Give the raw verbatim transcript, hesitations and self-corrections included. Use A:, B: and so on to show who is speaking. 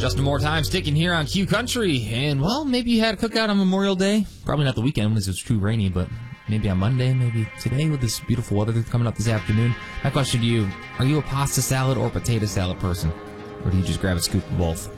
A: Justin Moore time sticking here on Q Country. And, well, maybe you had a cookout on Memorial Day. Probably not the weekend because it's too rainy, but maybe on Monday, maybe today with this beautiful weather that's coming up this afternoon. My question to you, are you a pasta salad or potato salad person? Or do you just grab a scoop of both?